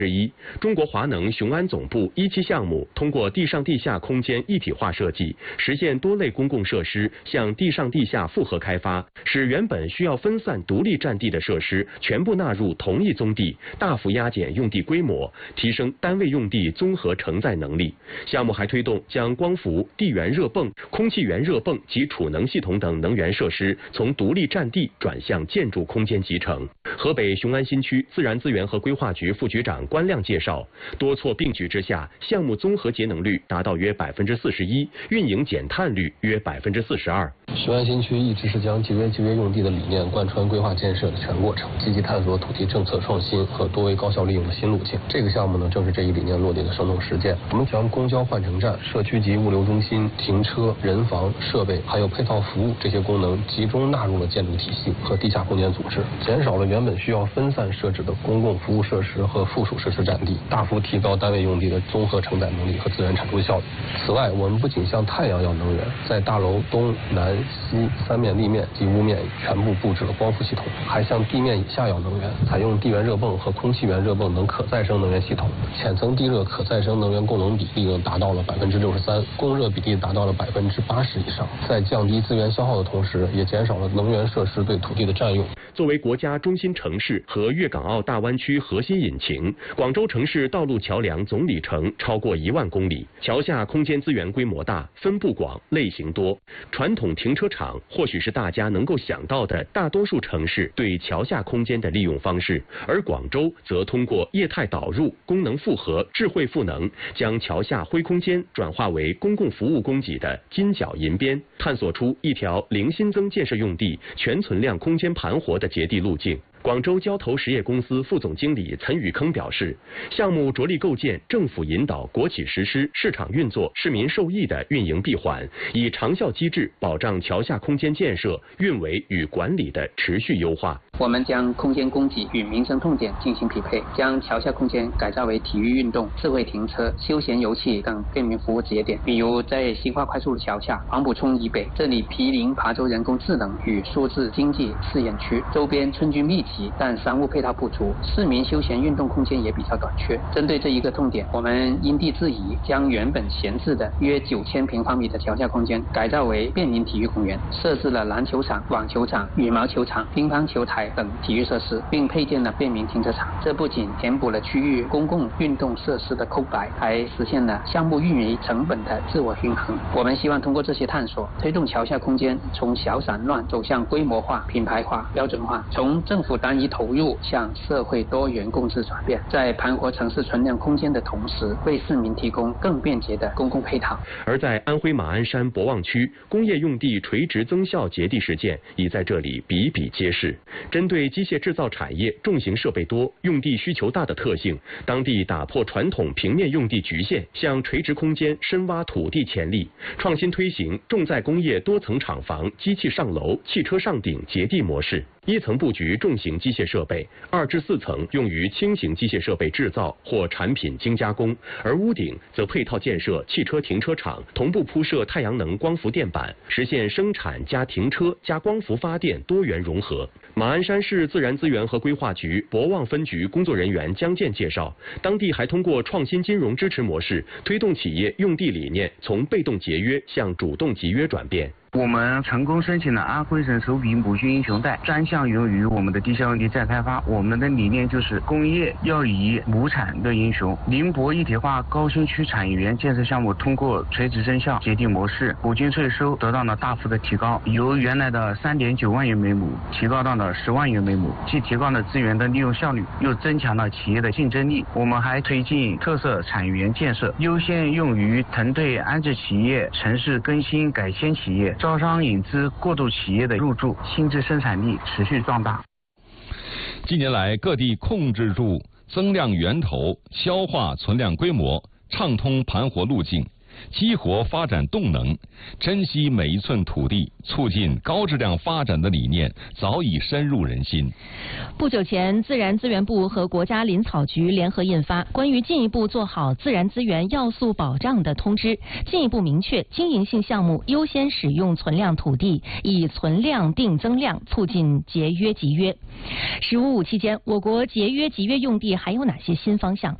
之一，中国华能雄安总部1期项目通过地上地下空间一体化设计，实现多类公共设施向地上地下复合开发，使原本需要分散独立占地的设施全部纳入同一宗地，大幅压减用地规模，提升单位用地综合承载能力。项目还推动将光伏、地源热泵、空气源热泵及储能系统等能源设施从独立占地转向建筑空间集成。河北雄安新区自然资源和规划局副局长关亮介绍，多措并举之下，项目综合节能率达到约41%，运营减碳率约42%。 雄安新区一直是将节约用地的理念贯穿规划建设的全过程，积极探索土地政策创新和多维高效利用的新路径。这个项目呢，正是这一理念落地的生动实践。我们将公交换乘站、社区级物流中心、停车、人防、设备还有配套服务这些功能集中纳入了建筑体系和地下空间组织，减少了原本需要分散设置的公共服务设施和附属设施占地，大幅提高单位用地的综合承载能力和资源产出效率。此外，我们不仅向太阳要能源，在大楼东南西3面立面及屋面全部布置了光伏系统，还向地面以下要能源采用地源热泵和空气源热泵等可再生能源系统，浅层地热可再生能源供能比例达到了63%，供热比例达到了80%以上，在降低资源消耗的同时，也减少了能源设施对土地的占用。 作为国家中心城市和粤港澳大湾区核心引擎，广州城市道路桥梁总里程超过1万公里，桥下空间资源规模大、分布广、类型多。传统停车场或许是大家能够想到的大多数城市对桥下空间的利用方式，而广州则通过业态导入、功能复合、智慧赋能，将桥下灰空间转化为公共服务供给的金角银边，探索出一条零新增建设用地、全存量空间盘活的节地路径。广州交投实业公司副总经理岑宇铿表示，项目着力构建政府引导、国企实施、市场运作、市民受益的运营闭环，以长效机制保障桥下空间建设、运维与管理的持续优化。 我们将空间供给与民生痛点进行匹配，将桥下空间改造为体育运动、智慧停车、休闲游憩等便民服务节点。比如在新化快速路桥下黄埔涌以北，这里毗邻琶洲人工智能与数字经济试验区，周边村居密集，但商务配套不足，市民休闲运动空间也比较短缺。针对这一个痛点，我们因地制宜，将原本闲置的约9000平方米的桥下空间改造为便民体育公园，设置了篮球场、网球场、羽毛球场、乒乓球台等体育设施，并配建了便民停车场。这不仅填补了区域公共运动设施的空白，还实现了项目运营成本的自我均衡。我们希望通过这些探索，推动桥下空间从小散乱走向规模化、品牌化、标准化，从政府单一投入向社会多元共治转变，在盘活城市存量空间的同时，为市民提供更便捷的公共配套。 而在安徽马鞍山博望区，工业用地垂直增效节地实践已在这里比比皆是。针对机械制造产业重型设备多、用地需求大的特性，当地打破传统平面用地局限，向垂直空间深挖土地潜力，创新推行重载工业多层厂房、机器上楼、汽车上顶节地模式。1层布局重型机械设备，2至4层用于轻型机械设备制造或产品精加工，而屋顶则配套建设汽车停车场，同步铺设太阳能光伏电板，实现生产加停车加光伏发电多元融合。马鞍山市自然资源和规划局博望分局工作人员姜健介绍，当地还通过创新金融支持模式，推动企业用地理念从被动节约向主动集约转变。 我们成功申请了安徽省首笔母训英雄贷，专项用于我们的地下用地再开发。我们的理念就是工业要以亩产乐英雄。宁波一体化高新区产业园建设项目通过垂直增效节地模式，补均税收得到了大幅的提高，由原来的3.9万元每亩提高到了10万元每亩，既提高了资源的利用效率，又增强了企业的竞争力。我们还推进特色产业园建设，优先用于腾退安置企业、城市更新改迁企业，招商引资过渡企业的入驻，新质生产力持续壮大。 近年来，各地控制住增量源头，消化存量规模，畅通盘活路径， 激活发展动能，珍惜每一寸土地，促进高质量发展的理念早已深入人心。 不久前，自然资源部和国家林草局联合印发关于进一步做好自然资源要素保障的通知，进一步明确经营性项目优先使用存量土地，以存量定增量，促进节约集约。“15+5”期间，我国节约集约用地还有哪些新方向？